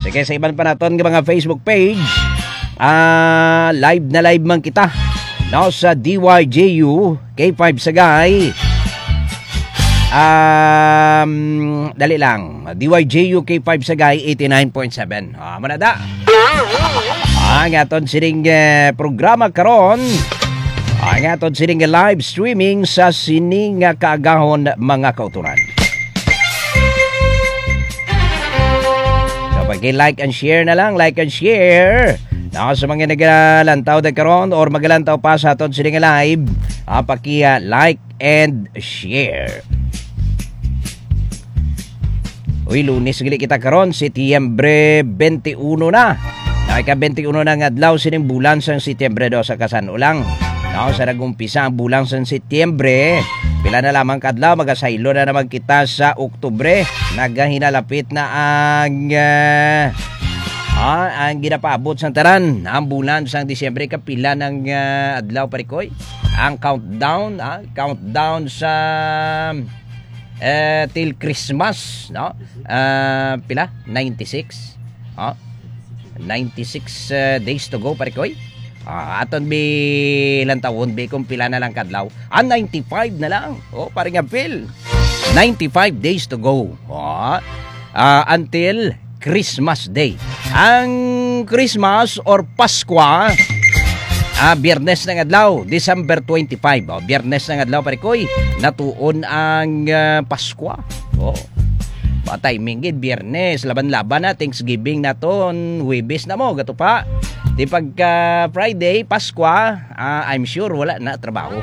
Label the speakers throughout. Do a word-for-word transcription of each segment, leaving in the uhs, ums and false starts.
Speaker 1: Sige, sa iban pa naton ng mga Facebook page, uh, live na live man kita. No, sa D Y J U, K five Sagay. Um, dali lang. D Y J U, K five Sagay, eighty-nine point seven. Ah, manada. Ang aton sining uh, programa karon. Ang aton sining live streaming sa sining uh, kaagahon mga kauturan. Pag-like and share na lang, like and share. Now, sa mga nagalantaw na karon or magalantaw pa sa aton sining live, ah, paki-like like and share. Uy, Lunes gali kita karon, Setyembre twenty-one na. Nakika twenty-one na nga adlaw sining bulan sa Setyembre do sa kasanulang. Now, sa nagumpisa ang bulan sa Setyembre, pila na lamang kadlaw, magasaylo na naman kita sa Oktubre. Nagahinalapit na ang uh, ah, ang ginapaabot sa taran ang bulan sa Disyembre, kapila ng uh, adlaw parikoy. Ang countdown, ah, countdown sa uh, till Christmas, no? Uh, pila ninety-six. Oh. ninety-six uh, days to go parikoy. Ah, aton bilang taon bi kung pila na lang kadlaw. Ah, ninety-five na lang. Oh, paring apil. ninety-five days to go. Oh, uh, until Christmas Day. Ang Christmas or Pasko, ah, Biyernes ng adlaw, December twenty-five. Oh, Biyernes ng adlaw parikoy. Natuon ang uh, Pasko. Oh. Patay minggid Biyernes, laban-laban na Thanksgiving naton, Huwebes na mo gato pa. Di pagka Friday, Pasko, uh, I'm sure wala na trabaho.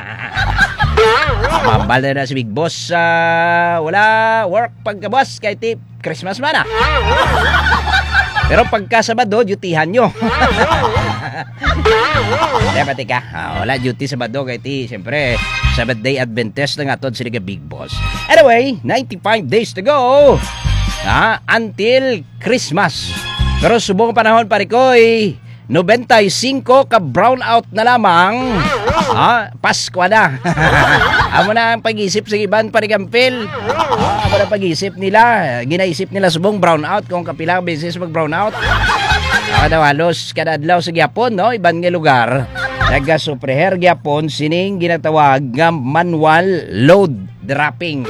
Speaker 1: Mambal na na si Big Boss, uh, wala work pagka boss, kahit ti Christmas man ah. Pero pagka Sabado, dutihan nyo. Diba tika, uh, wala duty Sabado, kahit ti siyempre Sabbath Day Adventist na nga to sila Big Boss. Anyway, ninety-five days to go uh, until Christmas. Pero subong panahon parikoy, ninety-five ka brownout na lamang. Ah, Pasko na. Amo na ang pag-isip sa iban parikampil. Ah, amo na pag-isip nila. Ginaisip nila subong brownout kung kapilang beses mag-brownout. Kada halos kada adlaw sa gyapon, no, iban nga lugar. Naga-supreher gyapon sining ginatawag nga manual load dropping.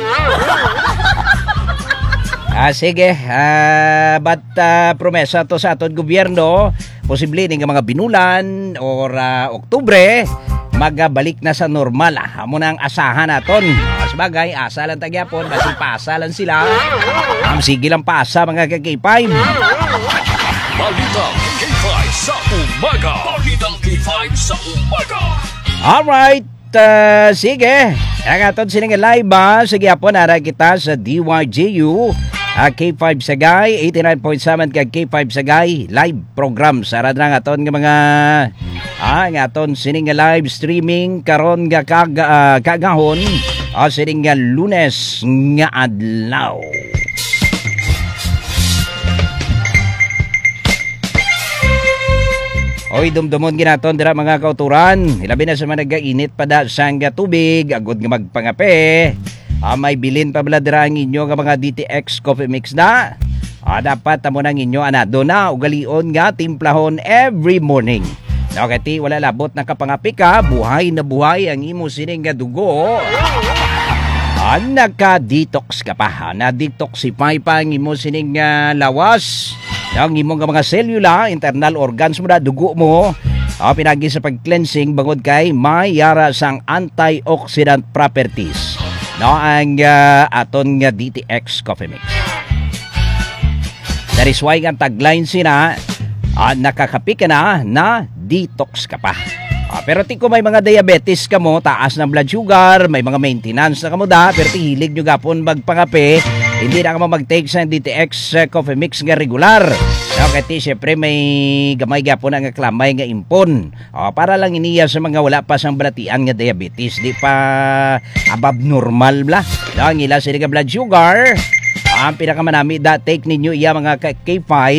Speaker 1: Ah, sige, ah, but uh, promesa to sa aton gobyerno, posible ni nga mga binulan or uh, Oktubre, magabalik na sa normal. Ah. Amo na ang asahan naton. Mas bagay, asa lang tagyapon, basi paasa lang sila. Ang sige lang paasa mga K five.
Speaker 2: Balitang K five sa umaga. Balitang K five sa umaga.
Speaker 1: Alright. Uh, sige, ang aton sining live ba? Sige po, nara kita sa D Y J U, uh, K five Sagay, eighty-nine point seven kag K five Sagay, live program. Sarad na nga aton nga mga, ah, nga aton sining live streaming, karon nga kag, uh, kagahon, uh, sining nga Lunes nga adlaw. Oy, dumdumon ginaton dira mga kauturan. Ilabi na sa mga nagainit pa da sang tubig, agod nga magpangape. Ah, may bilin pa bala dira ang inyo nga mga D T X coffee mix na. Ah, dapat amo nang inyo anado na ugalion nga timplahon every morning. No, kati wala labot na kapangapi ka, buhay na buhay ang imo sining nga dugo. Ah, naka-detox ka pa. Na-detoxify pa ang imo sining uh, lawas. Ang imong mga selula, internal organs mo na, dugo mo, uh, pinagi sa pag-cleansing bangod kay may yara sang antioxidant properties. No, ang uh, aton nga D T X Coffee Mix. That is why ang tagline sina, uh, nakakapi ka na, na detox ka pa. Uh, pero ti ko may mga diabetes ka mo, taas ng blood sugar, may mga maintenance na ka mo da, pero ti hilig nyo gapon magpangape, hindi na ka mag-take sa D T X uh, coffee mix nga regular. No, kati syempre may gamay gapon nga klamay nga impon. O, para lang iniya sa mga wala pa sang balatian nga diabetes, di pa above normal bla. No, ang ila sila blood sugar. Ang pinakamanami da take ninyo iya mga K five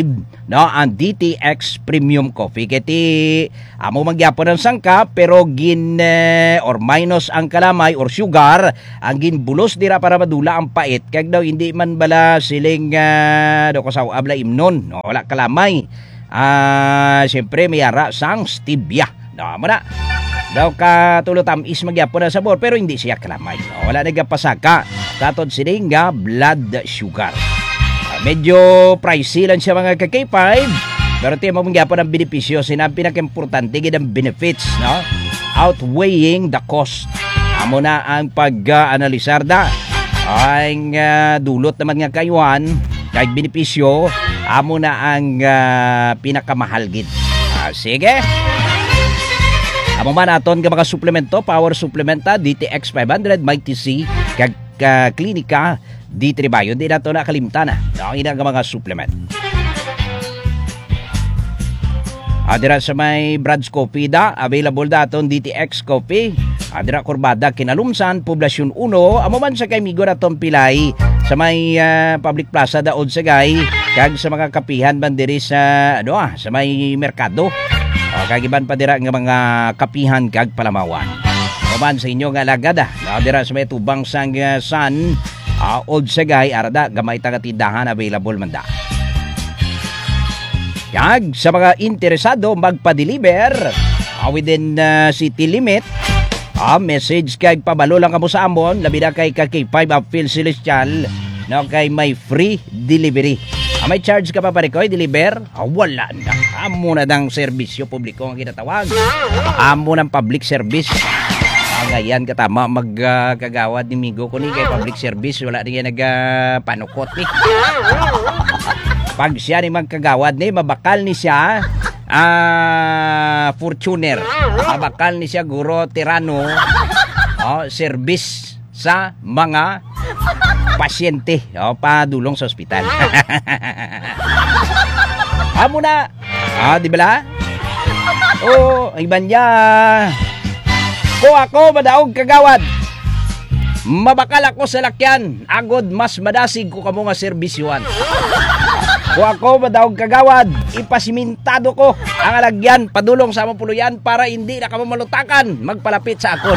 Speaker 1: no, ang D T X Premium Coffee. Kiti amo magyapon ng sangkap pero gin uh, or minus ang kalamay or sugar ang ginbulos dira para madula ang pait kag daw hindi man bala siling uh, do ko sa abla imnon, no, wala kalamay. Ah, uh, siyempre may ara sang stevia. No, mo na. Daw ka tulo tamis magyapon na sabor pero hindi siya kalamay. No, wala nagapasaka. Katod sining nga blood sugar. Uh, medyo pricey lang siya mga ka-K five. Pero tiyan mo magyapon ang benepisyo. Sinabi pinaka-importante gid ang benefits, no? Outweighing the cost. Amo na ang pag-analisar da. Ang uh, dulot naman nga kayuan kay benepisyo amo na ang uh, pinakamahal gid. Uh, sige. Amo man aton nga mga suplemento, power supplementa D T X five hundred, Mighty C kag uh, Klinika D three Bio. Di nato na kalimtan na. Ang ina nga mga supplement. Adira sa may Brad's Coffee da, available da aton D T X Coffee. Adira Corbada, Kinalumsan, Poblasyon one. Amo man sa kay migo naton pilay sa may uh, public plaza daod sa gay kag sa mga kapihan man diri sa ano ah, sa may merkado. Uh, kag iban pa dira nga mga kapihan kag palamawan. Paman sa inyo nga lagada, adira sa may tubang sang uh, San uh, Old Sagay arada gamay taga tindahan available man da. Kag sa mga interesado magpa-deliver uh, within uh, city limit, uh, message kag pabalo lang kamo sa amon labi na kay K five Upfield Celestial, no, kay may free delivery. Uh, may charge ka pa pare ko deliver? Uh, wala na. Amo na dang serbisyo publiko ang kinatawag. Amo ng public service. Uh, ngayon katama magkagawad uh, ni Migo ko ni kay public service. Wala rin nag uh, panukot ni. Pag siya ni magkagawad ni, mabakal ni siya uh, Fortuner. Mabakal ni siya guro tirano, oh, service sa mga pasyente, oh, padulong sa ospital. Amo na. Ah, di ba? Oh, iban niya. Ko ako madaog kagawad. Mabakal ako sa lakyan. Agod mas madasig ko kamo nga serbisyuan. Kung ako madaog kagawad, ipasimintado ko ang alagyan, padulong sa among puluyan para hindi na kamo malutakan, magpalapit sa akon.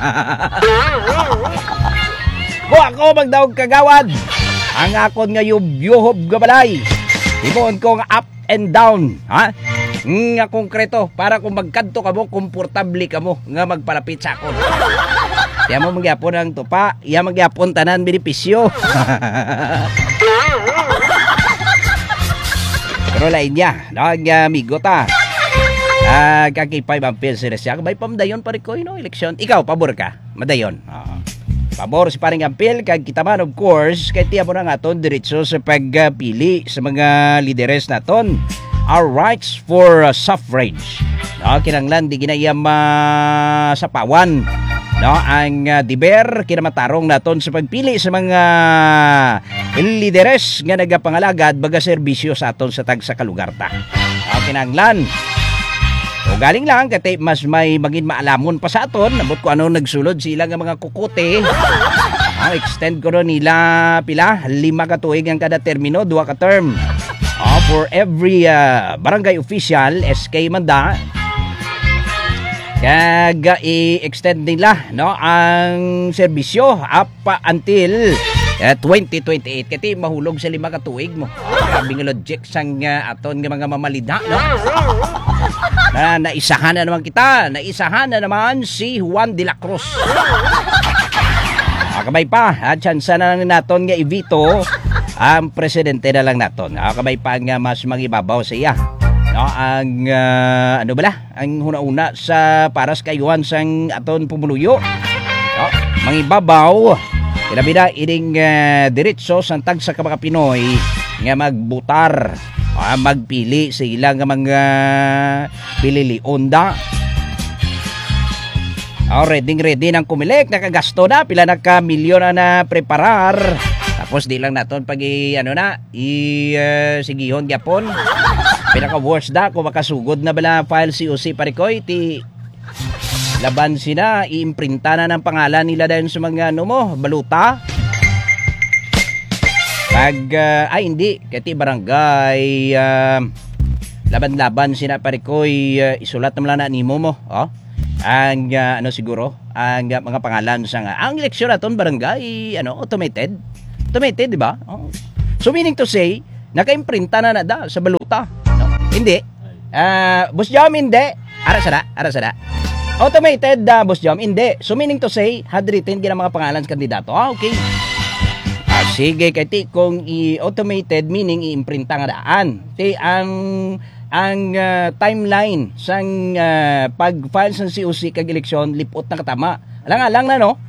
Speaker 1: Kung ako magdaog kagawad, ang akon nga yubyuhob gabalay, ibon ko nga up and down, ha? Nga konkreto, para kung magkanto kamo, komportable kamo nga magpalapit sa akon. Kaya mo magyapon ang tupa, iya magyapon tanan benepisyo. Pero lain niya, nag amigo ta. Ah, uh, K five Upfield Celestial, may pamdayon pare ko no eleksyon. Ikaw pabor ka? Madayon. Uh, pabor si paring Upfield kag kita man of course kay tiya mo na ngaton diretso sa pagpili sa mga lideres naton. Our rights for uh, suffrage. No, kinanglan di ginayam uh, sa pawan. No, ang uh, diber kinamatarong naton sa pagpili sa mga lideres nga nagapangalagad baga serbisyo sa aton sa tag sa kalugar ta. No, kinanglan. O galing lang kay mas may magin maalamon pa sa aton nabot ko ano nagsulod sila nga mga kukote. No, extend ko ron nila pila lima ka tuig ang kada termino, duha ka term. Oh, for every uh, barangay official S K manda kag i-extend nila no ang serbisyo up until uh, twenty twenty-eight kati mahulog sa lima ka tuig mo. Oh, grabe nga logic sang uh, aton nga mga mamalida no. Na naisahan na naman kita, naisahan na naman si Juan de la Cruz. Ah, kamay pa, at chance na lang naton nga i-veto ang presidente na lang naton. Ah, kamay pa nga mas magibabaw sa iya. No, ang uh, ano bala ang huna-una sa paras kayuhan sang aton pumuluyo. No, mangibabaw ilabi na ining uh, diretso sang tag sa mga Pinoy nga magbutar, uh, magpili sa ilang mga pililionda. Oh, ready ready nang kumilik, nakagasto na pila na ka milyon na, na preparar. Tapos di lang naton pag i, ano na i uh, sigihon gyapon. Pinaka worst da kung makasugod na bala file C O C parikoy ti laban sina iimprinta na ng pangalan nila dahil sa mga ano mo baluta. Pag, uh, ay hindi, kati barangay, uh, laban-laban sina parikoy, uh, isulat naman na nimo mo, oh. Ang, uh, ano siguro, ang uh, mga pangalan sa nga, ang eleksyon naton barangay, ano, automated. Automated, di ba? Oh. So, meaning to say, naka-imprinta na na da sa baluta. No? Hindi. Uh, Boss Jom, hindi. Ara sada, ara sada. Automated, uh, Boss Jom, hindi. So, meaning to say, handwritten gina mga pangalan sa kandidato. Ah, okay. Ah, sige, kay ti, kung i-automated, meaning i-imprinta nga daan. Ti, ang ang uh, timeline sang uh, pag-file sa C O C kag eleksyon, lipot na katama. Alang-alang na, no?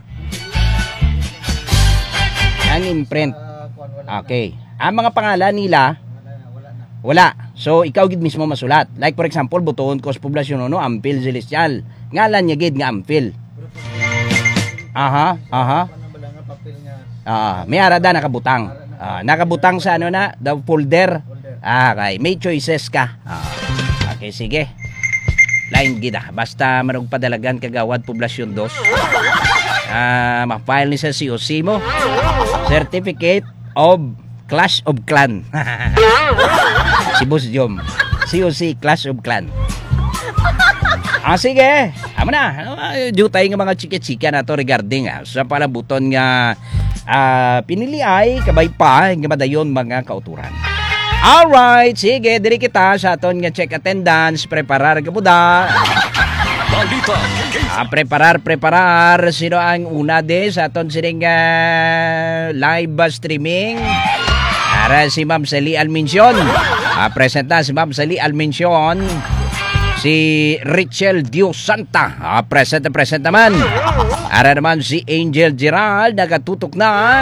Speaker 1: Ang imprint. Okay. Ang mga pangalan nila, wala. So, ikaw gid mismo masulat. Like, for example, buton ko sa poblasyon, no, Ampil Celestial. Ngalan niya gid nga Ampil. Aha, aha. Ah, may arada nakabutang. Ah, nakabutang sa ano na, the folder. Ah, okay. May choices ka. Ah, okay, sige. Line gid ah. Basta manugpadalagan kagawad poblasyon dos. Ah, ma-file ni sa C O C mo. Certificate of Clash of Clan. Si Boss Jom. C O C Clash of Clan. Ah, sige. Amo na. Jutay nga mga chika-chika na to regarding ah, sa palabuton nga ah, pinili ay kabay pa nga madayon mga kauturan. Alright, sige. Diri kita sa aton nga check attendance. Preparar ka po da.
Speaker 2: Balita K K five.
Speaker 1: Ah, preparar, preparar. Sino ang una de sa aton sining uh, live streaming? Para si Ma'am Sally Almencion. Ah, present na si Ma'am Sally Almencion. Si Richel Dios Santa. Ah, present na present naman. Para naman si Angel Gerald. Nagatutok na.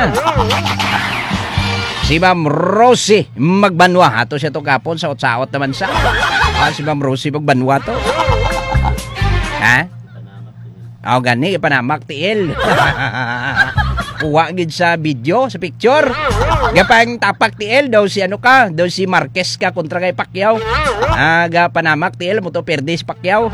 Speaker 1: Si Ma'am Rosie Magbanwa. Ato siya to kapon sa otsaot naman sa. Ah, si Ma'am Rosie Magbanwa to. Ha? O, gani, panamak tiil. Puwa gid sa video, sa picture. Gapang tapak tiil, daw si ano ka, daw si Marquez ka kontra kay Pacquiao. Aga panamak tiil, mo to perdis Pacquiao.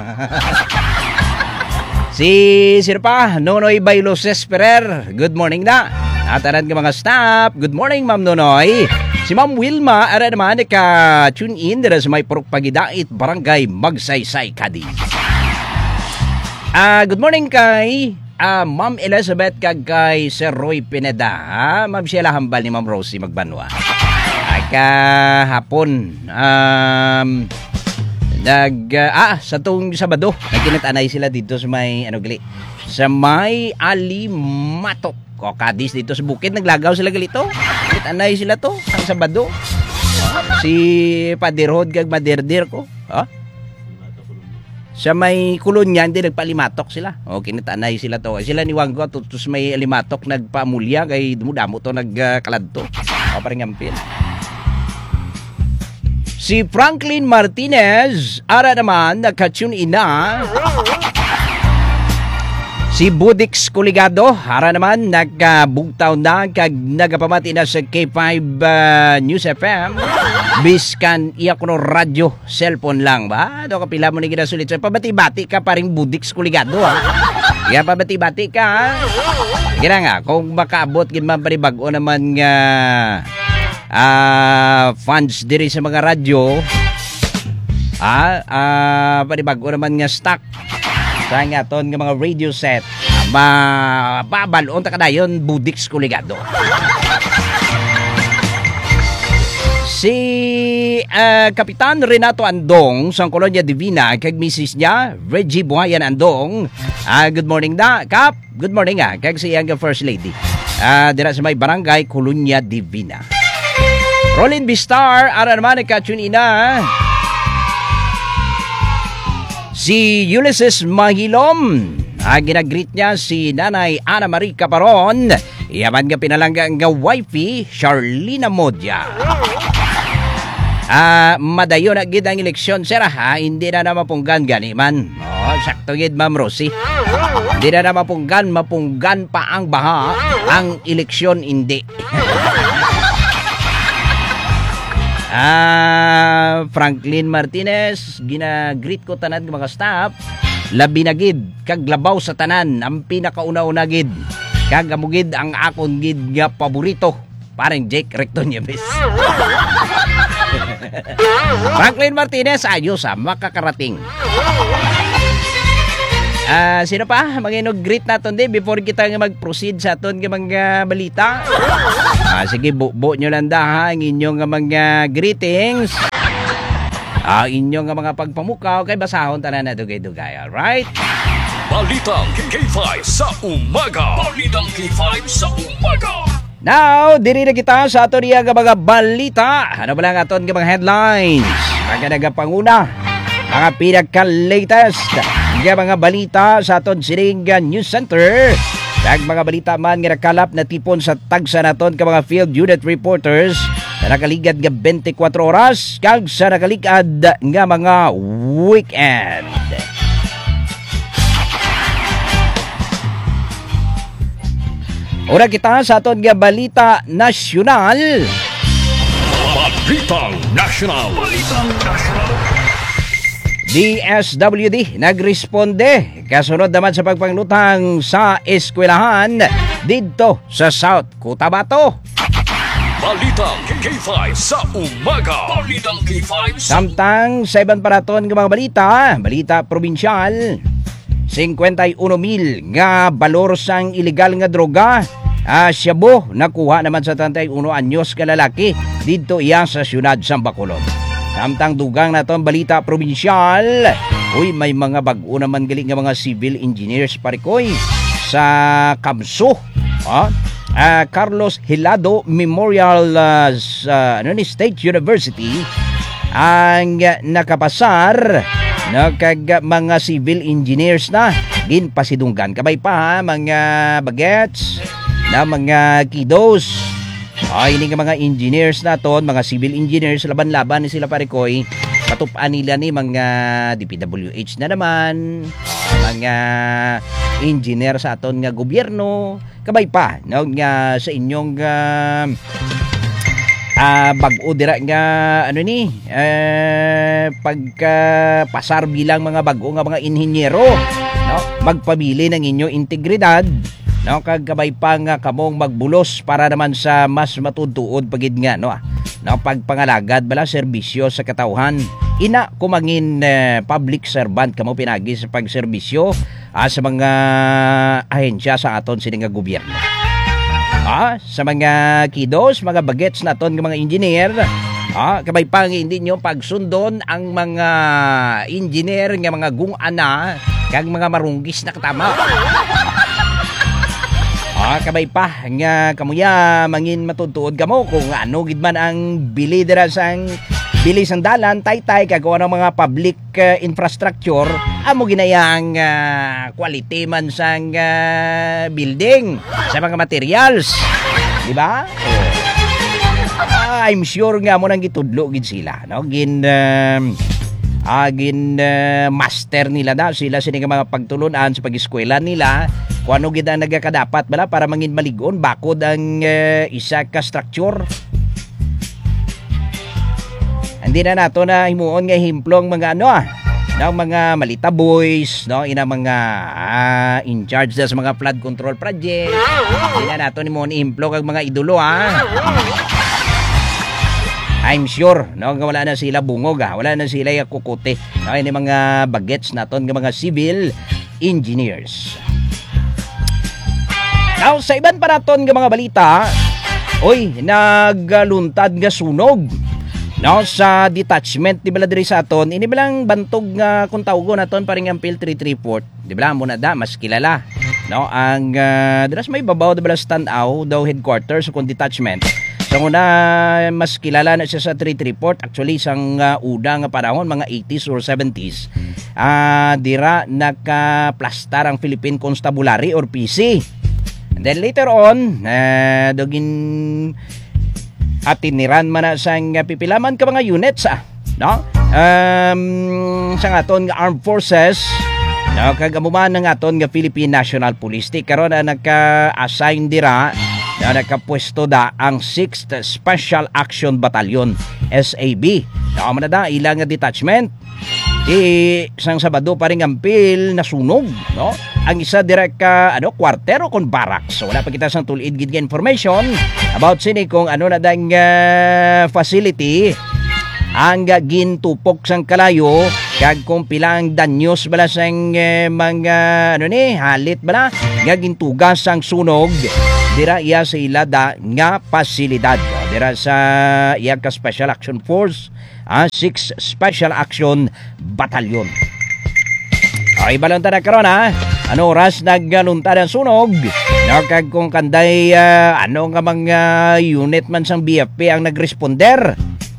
Speaker 1: Si, sino pa? Nonoy Bailoses Ferrer. Good morning na. Ataran ka mga staff. Good morning, Ma'am Nonoy. Si Ma'am Wilma, ara naman ka tune in dira sa may Purok Pagidait, Barangay Magsaysay, Cadiz. Ah, uh, good morning kay uh, Ma'am Elizabeth kag kay Sir Roy Pineda. Ah, Ma'am Sheila hambal ni Ma'am Rosie Magbanwa. Ay kahapon um nag uh, ah sa tong Sabado nagkinatanay sila dito sa may ano gali sa may Alimatok o Cadiz dito sa bukid. Naglagaw sila galito. Nagkinatanay sila to ang Sabado. Si Padirhod kag Madirdir ko. Ha? Sa may kolonya, hindi nagpalimatok sila. O, kinitanay sila to. Sila ni Wanggo, tutos may alimatok nagpamulya, kay dumudamo to nagkalad to. O, parang ampil. Si Franklin Martinez, ara naman, nagka-tune in na. Si Budix Kuligado, ara naman, nagkabugtaw na, kag nagapamati na sa K five uh, News F M. Biskan iya kuno radyo, cellphone lang ba? Do kapila mo ni ginasulit. So, pabati-bati ka paring Budix Kuligado ha. Kaya pabati-bati ka ha. Kaya nga, kung makaabot gin man panibago naman nga uh, fans diri sa mga radyo, ah, uh, panibago naman nga stock sa nga ton nga mga radio set, ma babalon ta kadayon Budix Kuligado. Si uh, Kapitan Renato Andong sa Colonia Divina kag misis niya Reggie Buhayan Andong. Uh, good morning da, Kap. Good morning ah, kag si Young First Lady. Uh, dira sa may barangay Colonia Divina. Rolin Bistar, ara naman ka-tune ina. Si Ulysses Mahilom. Uh, ginagreet niya si Nanay Ana Marie Caparon. Yaman nga pinalangga nga wifey Charlina Modia. Ah, uh, madayo na gid ang eleksyon sir ha, hindi na na mapunggan gani man. Oh, sakto gid Ma'am Rosie. Hindi na na mapunggan, mapunggan pa ang baha, ang eleksyon hindi. Ah, Franklin Martinez, gina-greet ko tanan ng mga staff. Labi na gid kag labaw sa tanan ang pinakauna-una gid. Kag amugid ang akon gid nga paborito. parang Jake Recto Nieves. Franklin Martinez, ayos ah, makakarating. Ah, sino pa? Mag-greet natin din before kita nga mag-proceed sa aton nga mga balita. Ah, sige, buo nyo lang da ha, ang inyong nga mga greetings. Ah, inyong nga mga pagpamukaw kay basahon tanan na dugay-dugay. Alright?
Speaker 2: Balitang K five sa umaga. Balitang K five sa umaga.
Speaker 1: Now, diri na kita sa aton iya nga mga balita. Ano ba lang aton nga mga headlines? Mga nagapanguna, mga pinaka-latest nga mga balita sa aton siring News Center. Dag mga balita man nga nakalap na tipon sa tagsa naton ka mga field unit reporters na nakaligad nga twenty-four oras kag sa nakaligad nga mga weekend. Ora kita sa aton nga balita nasyonal.
Speaker 2: Balitang National. Balitang National.
Speaker 1: D S W D nagresponde kasunod naman sa pagpanglutang sa eskwelahan dito sa South Cotabato.
Speaker 2: Balitang K five sa umaga. Balitang K five sa
Speaker 1: Samtang sa ibang paraton ng mga balita, balita probinsyal, fifty-one mil nga balor sang ilegal nga droga, ah, shabu nakuha naman sa thirty-one anyos ka lalaki dito iya sa siyudad sa Bacolod. Samtang dugang na itong balita probinsyal, uy, may mga bago naman galing nga mga civil engineers parikoy sa Kamso. Ah, ah, Carlos Hilado Memorial uh, sa, ano, ni State University ang uh, nakapasar no, kag mga civil engineers na ginpasidunggan. Kabay pa ha, mga bagets na mga kiddos. Ay, ini nga mga engineers naton, mga civil engineers, laban-laban ni sila parikoy. Patupaan nila ni mga D P W H na naman, mga engineer sa aton nga gobyerno. Kabay pa, no, nga sa inyong uh, uh, bag-o dira nga ano ni, uh, pagkapasar uh, bilang mga bag-o nga mga inhinyero, no, magpabili ng inyong integridad. No, kag kabay pa nga kamong magbulos para naman sa mas matutuod pagid nga no. No, pagpangalagad bala serbisyo sa katawhan. Ina kumangin uh, public servant kamo pinagi sa pagserbisyo uh, sa mga ahensya sa aton sining nga gobyerno. Ah, sa mga kiddos, mga bagets naton nga mga engineer, ah, kabay pa nga hindi nyo pagsundon ang mga engineer nga mga gungana kag mga marunggis na katama. Ah, kabay pa nga kamuya mangin matutuod kamo kung ano gid man ang bili dira sang bili sang dalan taytay kag ano mga public uh, infrastructure amo ginayang uh, quality man sang uh, building sa mga materials, di ba? Ah, I'm sure nga mo nang gitudlo gid sila, no? Gin uh, agin uh, master nila na sila sini mga pagtulunan sa pag-eskwela nila kung ano gid ang nagakadapat bala para mangin maligon bakod ang uh, isa ka structure. Hindi na nato na himuon nga himplong mga ano ah ng mga malita boys, no, ina mga ah, in charge sa mga flood control project. Hindi na nato ni mo ni himplong ang mga idolo ah. I'm sure, no, wala na sila bungog, ha? Wala na sila kukuti. No, ini mga bagets naton ng mga civil engineers. Now, sa iban pa naton ng mga balita, oy, nagluntad nga sunog. No, sa detachment di bala diri sa aton, ini bilang bantog nga kung tawgo naton paring ampil three thirty-four. Di bala mo na da mas kilala. No, ang uh, diras may babaw di bala stand out daw headquarters sa detachment. So una mas kilala na siya sa three thirty-four actually isang uh, uda nga panahon mga eighties or seventies. Ah, uh, dira nakaplastar ang Philippine Constabulary or P C. And then later on, uh, dogin atiniran man na sang pipilaman ka mga units ah, no? Um, sa aton nga armed forces, no, kagamuman ng aton nga Philippine National Police ti karon na naka-assign dira na nakapwesto da ang sixth Special Action Battalion S A B. No, man da ilang nga detachment. Di sang Sabado pa rin ampil na sunog, no? Ang isa direct ka ano kwartero kon barracks. So wala pa kita sang tulid gid nga information about sini kung ano na dang uh, facility ang uh, gintupok sang kalayo kag kung pilang danyos bala sang uh, mga ano ni halit bala nga gintugas sang sunog dira iya sa ilada nga pasilidad. Dira sa iya ka Special Action Force, ah, six Special Action Battalion. Ay balanta na karon ha. Ano oras nagluntad ang sunog? Nakag kung kanday uh, ano nga mga unit man sang B F P ang nagresponder.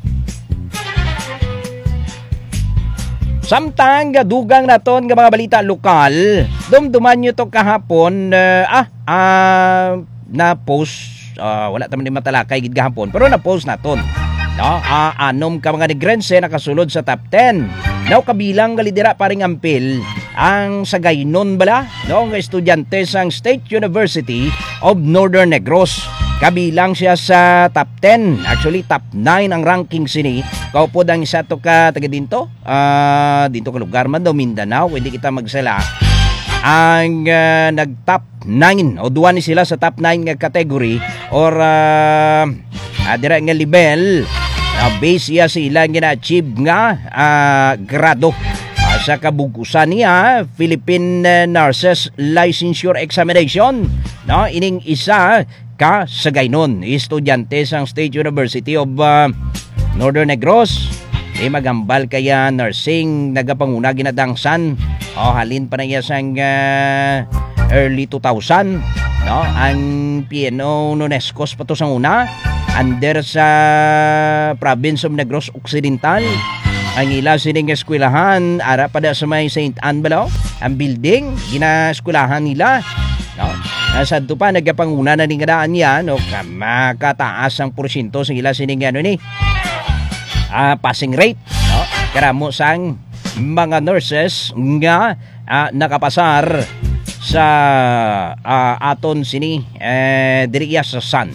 Speaker 1: Samtang dugang naton nga mga balita lokal, dumduman nyo to kahapon uh, ah uh, na post uh, wala taman ni matalakay gid gahapon pero na post naton. No, uh, anom ka mga negrense nakasulod sa top ten. Now kabilang galidira paring ampil ang Sagaynon bala, no, nga estudyante sang State University of Northern Negros. Kabilang siya sa top ten, actually top nine ang ranking sini. Kaupod ang isa to ka taga dinto, uh, dinto ka lugar man daw Mindanao, hindi kita magsala. Ang uh, nag-top nine o duwa ni sila sa top nine nga category or uh, uh, dira nga level. Uh, base iya sila nga na-achieve nga uh, grado uh, sa kabugusan niya Philippine uh, Nurses Licensure Examination, no, ining isa ka Sagaynon, estudyante sang State University of uh, Northern Negros. Di magambal kaya nursing nagapanguna ginadangsan o halin pa na iya sang uh, early two thousand, no, ang P N O Nonescos pa to sang una under sa province of Negros Occidental. Ang ila sining eskwelahan ara pada sa may Saint Anne Balaw, ang building gina-eskwelahan nila, no. Nasa to pa nagapanguna na ning daan yan, no, makataas ang porsyento sa ila sining ano ni uh, passing rate, no, karamo sang mga nurses nga uh, nakapasar sa uh, aton sini eh, diriya sa San.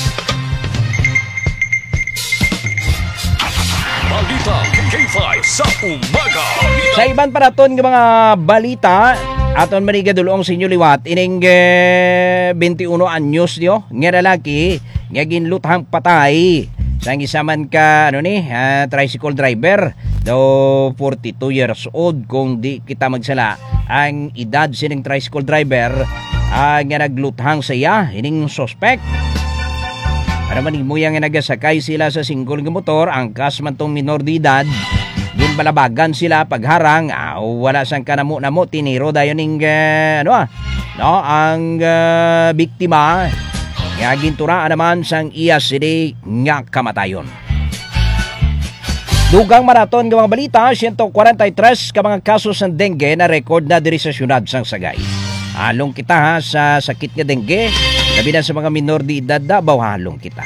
Speaker 2: Balita K K five sa umaga.
Speaker 1: Sa iban pa naton nga mga balita, aton maniga dulong sa inyo liwat ining eh, twenty-one anyos dio nga lalaki nga ginluthang patay sang isa man ka ano ni uh, tricycle driver do forty-two years old kung di kita magsala ang edad sining tricycle driver uh, nga nagluthang sa iya ining suspect. Ano man mo yang nagasakay sila sa single nga motor, angkas man tong minor de edad, ginbalabagan sila pagharang, ah, wala sang kanamo-namo tiniro dayon ning uh, ano ah, no, ang uh, biktima nga ginturaan naman sang iya sidi nga kamatayon. Dugang maraton nga mga balita, one forty-three ka mga kaso ng dengue na record na diri sa syudad sang Sagay. Halong kita ha sa sakit nga dengue, labi na sa mga minor de edad da, bawhalong kita.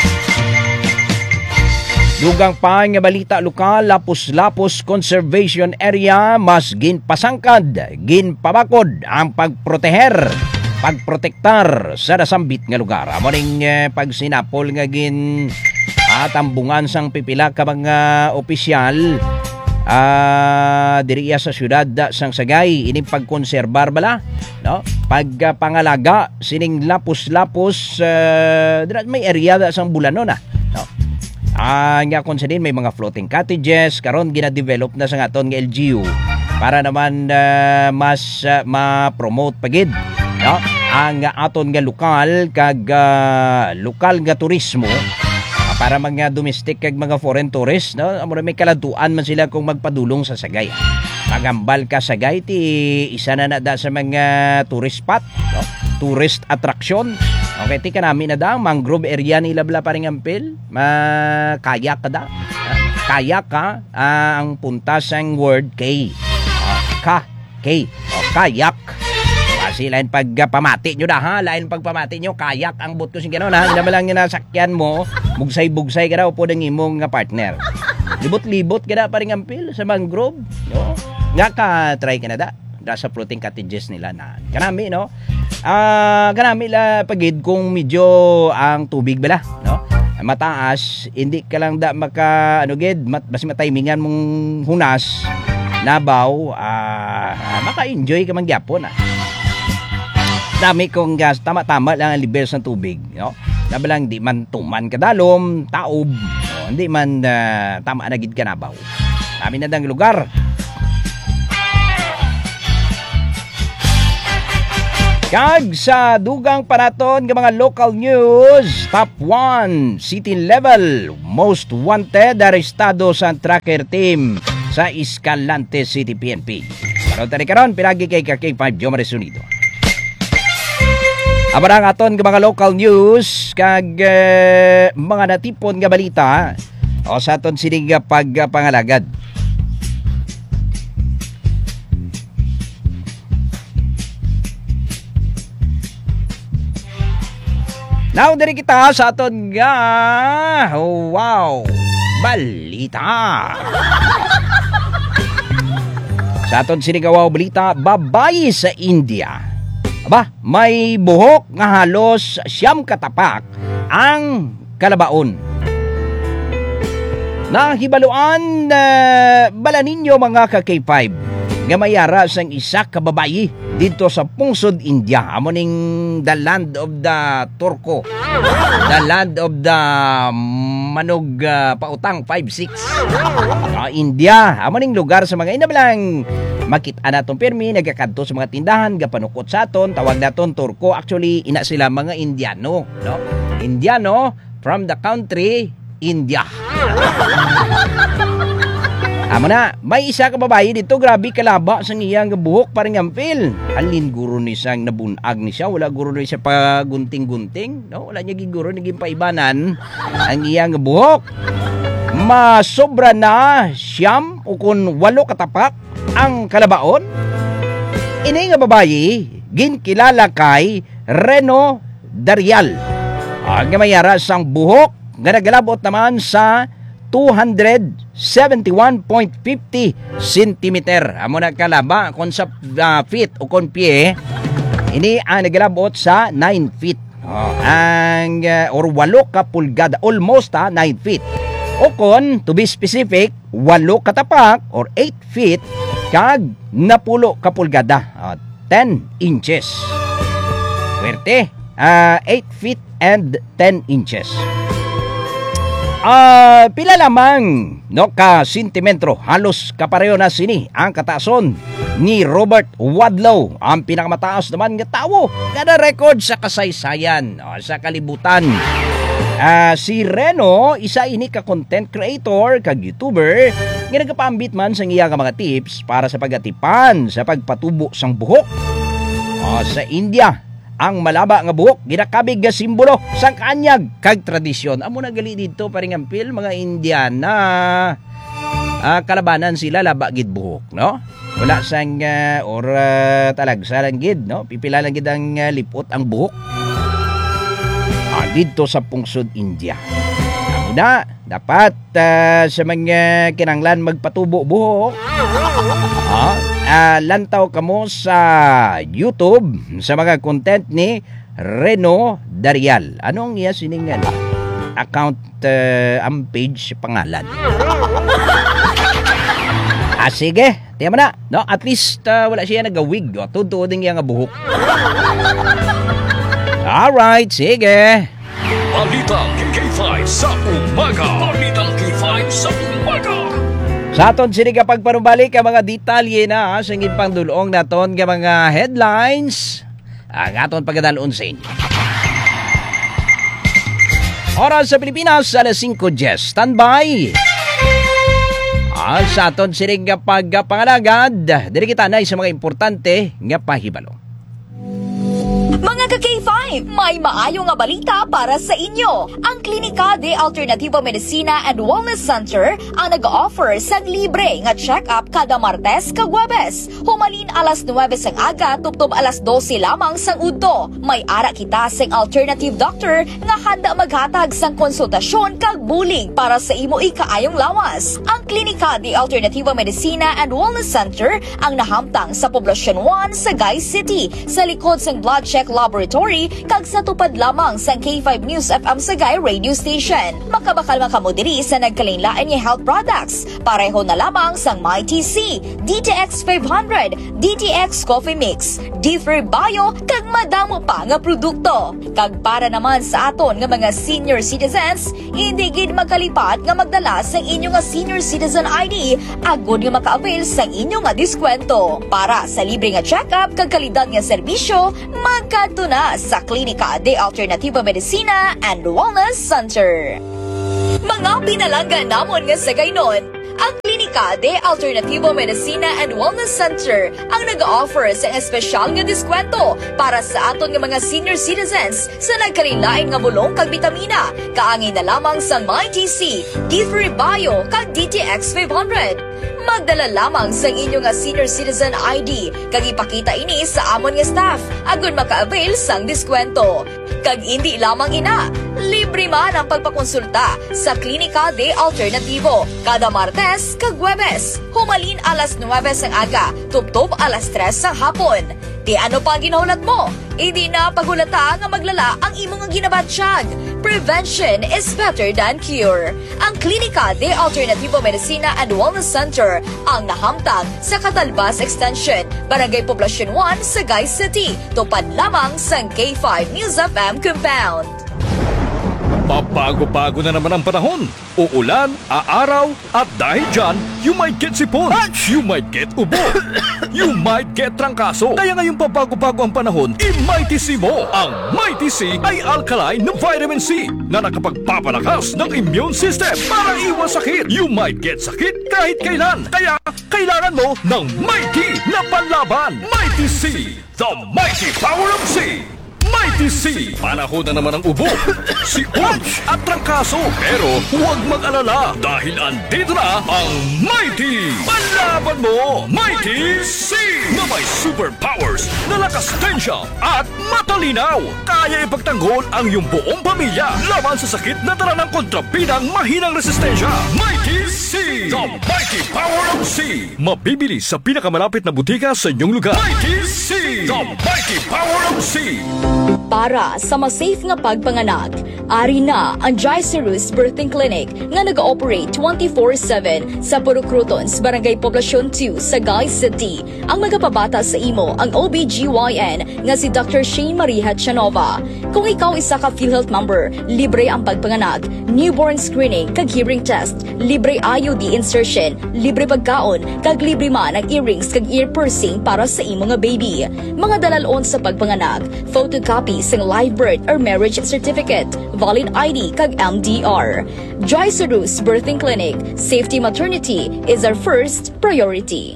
Speaker 1: Dugang pa nga balita lokal, Lapus-Lapus Conservation Area mas ginpasangkad, ginpabakod ang pagproteher, pagprotektar sa nasambit nga lugar. Amo ning eh, pagsinapol nga gin atambungan sang pipila ka mga opisyal uh, diriya sa syudad da, sang Sagay, ining pagkonserbar bala, no, pagpangalaga uh, sining lapus-lapus uh, dira may area da sang Bulanon ah, no. Ah, uh, nga kon sa din may mga floating cottages karon gina-develop na sa aton nga L G U para naman uh, mas uh, ma-promote pagid, no, ang aton nga lokal kag uh, lokal nga turismo para mga domestic kag mga foreign tourists, no, amo may kaladuan man sila kung magpadulong sa Sagay. Magambal ka Sagay ti isa na nada sa mga tourist spot, no, tourist attraction. Okay, ti kanami na da mangrove area ni labla paring ampil, makayak ka da. Kayak ka uh, ang punta sang word K. Uh, ka, K. O, kayak. Kasi lain pagpamati nyo na ha, lain pagpamati nyo, kayak ang boat ko sing gano'n ha, hindi lang yung nasakyan mo, bugsay-bugsay ka na upo ng imong partner. Libot-libot ka na paring ampil sa mangrove, no? Nga ka, try ka na da, da sa floating cottages nila na, kanami, no? Ah, uh, kanami la pagid kung medyo ang tubig bala, no? Mataas, hindi ka lang da maka, ano gid, mat, basi matimingan mong hunas, labaw, ah, maka-enjoy ka man gyapon ah. Dami kong gas, tama-tama lang ang level ng tubig, no? Labi lang di man tuman kadalom, taob, no? Hindi man uh, tama na gid kanabaw. Dami na dang lugar. Kag sa dugang panaton ng mga local news, top one, city level, most wanted, arestado sa tracker team sa Escalante City P N P. Karon tani karon pinagi kay K five Jomar Sunido. Abarang aton ng mga local news kag uh, mga natipon nga balita o sa aton sining pagpangalagad. Now, diri kita sa aton nga oh, wow, balita. Sa aton sining wow balita, babae sa India. Aba, may buhok nga halos siyam katapak ang kalabaon. Nahibaluan na uh, bala ninyo mga ka K five nga mayara sang isa ka babayi dito sa pungsod India. Amo ning the land of the Turko, the land of the manog uh, pautang five six. Uh, India, amo ning lugar sa mga inabalang makita naton permi nagakadto sa mga tindahan gapanukot sa aton, tawag naton Turko. Actually ina sila mga Indiano, no? Indiano from the country India. Amo na, may isa ka babae dito, grabe kalaba sa iyang buhok parang ampil. Halin guro ni sang nabunag ni siya, wala guro ni siya pagunting-gunting, no? Wala niya giguro naging paibanan ang iyang buhok. Masobra na siyam o kun walo katapak ang kalabaon. Ini nga babae ginkilala kay Reno Darial. Ang mayara sang buhok nga nagalabot naman sa two hundred seventy-one point five zero centimeter. Amo na kalaba kung sa uh, feet o kung pie, ini ang nagalabot sa nine feet. Oh, ang uh, or walo ka pulgada, almost ha, nine feet. O kon, to be specific, walo katapak or eight feet kag napulo ka pulgada, uh, ten inches. Swerte, uh, eight feet and ten inches. Ah, uh, pila lamang no ka sentimetro, halos kapareho na sini ang kataason ni Robert Wadlow, ang pinakamataas naman nga tawo kada record sa kasaysayan o, sa kalibutan. Uh, si Reno, isa ini ka content creator kag YouTuber nga nagapambit man sa iya nga mga tips para sa pagatipan sa pagpatubo sang buhok. Uh, sa India, ang malaba nga buhok ginakabig nga simbolo sang kanyag kag tradisyon. Amo na gali dito paring ampil mga Indiana. Uh, kalabanan sila laba gid buhok, no? Wala sang uh, or uh, talagsa lang gid, no? Pipila lang gid ang uh, lipot ang buhok. Ah, dito sa pungsod India. Amo na dapat uh, sa mga kinanglan magpatubo buhok. Ah, uh, lantaw kamo sa YouTube sa mga content ni Reno Darial. Anong iya siningan? Account, uh, ang page, pangalan. Ah, sige. Tiyan mo na. No? At least uh, wala siya nagawig. Tutuod din nga buhok. Alright, sige.
Speaker 2: Balita K K five sa umaga. Balita K five sa umaga.
Speaker 1: Sa aton sini kapag panumbalik ang mga detalye na sa ingin pang dulong naton ng mga headlines ang aton pagkadalon sa inyo. Oras sa Pilipinas, alas singko Jess. Standby. Ah, sa aton sini kapag pangalagad, diri kita na sa mga importante nga pahibalo.
Speaker 3: Mga ka-K five, may maayo nga balita para sa inyo. Ang Klinika de Alternativa Medicina and Wellness Center ang nag-offer sa libre nga check-up kada Martes kag Huwebes. Humalin alas nuwebe sang aga tubtob alas dose lamang sang udto. May ara kita sang alternative doctor nga handa maghatag sang konsultasyon kag bulig para sa imo ikaayong lawas. Ang Klinika de Alternativa Medicina and Wellness Center ang nahamtang sa Poblacion one, Sagay City, sa likod sang Blood Check Laboratory kag sa tupad lamang sa K five News F M Sagay radio station. Makabakal makamudiri sa nagkalain-lain nga health products. Pareho na lamang sa My T C, D T X five hundred, D T X Coffee Mix, D-Free Bio kag madamo pa nga produkto. Kag para naman sa aton nga mga senior citizens, hindi gid magkalipat nga magdala sa inyo nga senior citizen I D agud nga maka-avail sa inyo nga diskwento. Para sa libre nga check-up kag kalidad nga serbisyo, magkadto na sa Klinika de Alternativo Medicina and Wellness Center. Mga pinalanggan namon nga sa gaynon, ang Klinika de Alternativo Medicina and Wellness Center ang nag-offer sa espesyal nga diskwento para sa aton nga mga senior citizens sa nagkalilain nga bulong kag bitamina, kaangin na lamang sa My T C, D-Free Bio kag D T X five hundred. Magdala lamang sa inyo nga senior citizen I D kag ipakita ini sa amon nga staff agud maka-avail sang diskwento. Kag hindi lamang ina, libre man ang pagpakonsulta sa Klinika de Alternativo kada Martes kag Huwebes, humalin alas nuwebes ang aga, tuptop alas tres ang hapon. Di ano pa ginahulat mo? Hindi na pagulata nga maglala ang imong ginabatsyag. Prevention is better than cure. Ang Klinika de Alternativo Medicina and Wellness Center ang nahamtang sa Catalbas Extension, Barangay Poblacion one, Sagay City, tupad lamang sa K five News F M compound.
Speaker 2: Pabago-bago na naman ang panahon. Uulan, aaraw, at dahil dyan, you might get sipon, you might get ubo, you might get trangkaso. Kaya ngayong pabago-bago ang panahon, i-Mighty C mo. Ang Mighty C ay alkaline ng vitamin C na nakapagpapalakas ng immune system para iwas sakit. You might get sakit kahit kailan. Kaya kailangan mo ng Mighty na panlaban. Mighty C, the mighty power of C. Mighty C! Panahon na naman ang ubo, sipon at trangkaso. Pero huwag mag-alala dahil andito na ang Mighty! Panlaban mo! Mighty C! Na may superpowers na lakas tensya at matalinaw. Kaya ipagtanggol ang iyong buong pamilya laban sa sakit na dala ng kontrabidang mahinang resistensya. Mighty C! The mighty power of C! Mabibili sa pinakamalapit na butika sa inyong lugar. Mighty C! The mighty power of C!
Speaker 3: Para sa mas safe nga pagpanganak, ari na ang Jaicerus Birthing Clinic nga nag-ooperate twenty-four seven sa Purukrutons, Barangay Poblacion two, Sagay City. Ang magapabata sa imo ang O B G Y N nga si Doctor Shane Maria Chanova. Kung ikaw isa ka PhilHealth member, libre ang pagpanganak, newborn screening kag hearing test, libre I U D insertion, libre pagkaon, kag libre man ang earrings kag ear piercing para sa imo nga baby. Mga dalalon sa pagpanganak, photocopy ng live birth or marriage certificate, valid I D kag M D R. Jaicerus Birthing Clinic, safety maternity is our first priority.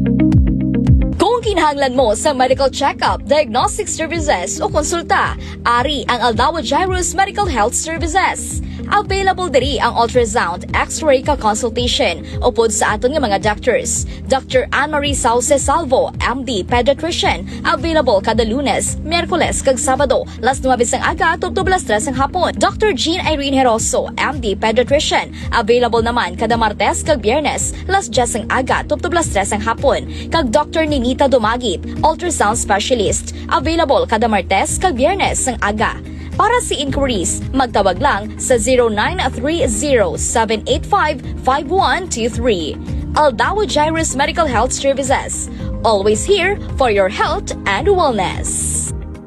Speaker 3: Kung kinahanglan mo sa medical check-up, diagnostic services o konsulta, ari ang Aldawa Jairus Medical Health Services. Available diri ang ultrasound, x-ray ka consultation upod sa aton nga mga doctors. Doctor Anne-Marie Sauce Salvo, M D Pediatrician, available kada Lunes, Miyerkules kag Sabado, las nuwebes ang aga tugtub las tres ang hapon. Doctor Jean Irene Heroso, M D Pediatrician, available naman kada Martes kag Biyernes, las diyes ang aga tugtub las tres ang hapon. Kag Doctor Ninita Dumagit, ultrasound specialist, available kada Martes kag Biyernes ang aga. Para sa inquiries, magtawag lang sa zero nine three zero seven eight five five one two three. Aldawa Jairus Medical Health Services. Always here for your health and wellness.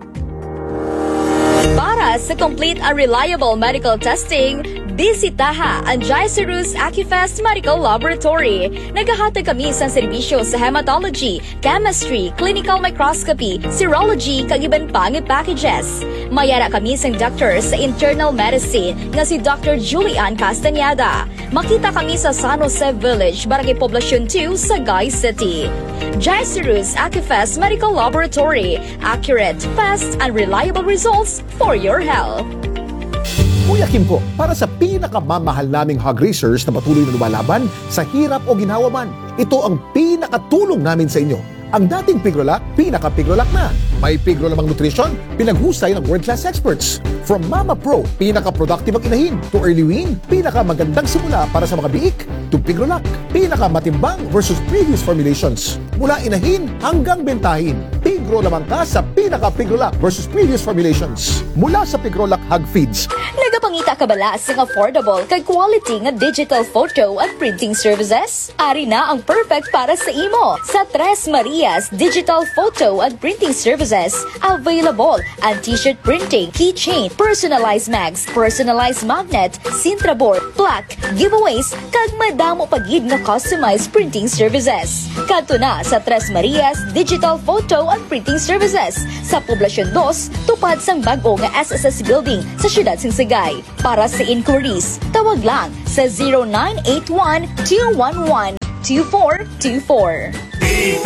Speaker 3: Para sa complete and reliable medical testing, bisitaha ang Jaicerus Acufest Medical Laboratory. Naghahatag kami sa serbisyo sa hematology, chemistry, clinical microscopy, serology, kag iban pang packages. Mayara kami sa doctor sa internal medicine nga si Doctor Julian Castañeda. Makita kami sa San Jose Village, Barangay Poblacion two, Sagay City. Jaicerus Acufest Medical Laboratory. Accurate, fast, and reliable results for your health.
Speaker 4: Kuya Kim po, para sa pinakamamahal naming hog racers na patuloy na lumalaban sa hirap o ginhawa man, ito ang pinakatulong namin sa inyo. Ang dating Pigrolac, pinaka-Pigrolac na. May Pigro namang nutrition, pinaghusay ng world-class experts. From Mama Pro, pinaka-productive ang inahin, to Early Wean, pinaka-magandang simula para sa mga biik, to Pigrolac, pinaka-matimbang versus previous formulations. Mula inahin hanggang bentahin, Pig Mag-grow lamang ka sa pinaka-Pigrolac versus previous formulations. Mula sa Pigrolac Hug Feeds.
Speaker 3: Nagapangita ka bala sa affordable kay quality nga digital photo at printing services? Ari na ang perfect para sa imo sa Tres Marias Digital Photo and Printing Services. Available ang t-shirt printing, keychain, personalized mags, personalized magnet, Sintra board, plaque, giveaways, kag madamo pagid nga customized printing services. Kadto na sa Tres Marias Digital Photo and Printing Services sa Poblasyon two, tupad sang bag-o nga S S S Building sa siyudad sing Sagay. Para sa inquiries, tawag lang sa zero nine eight one, two one one, two four two four.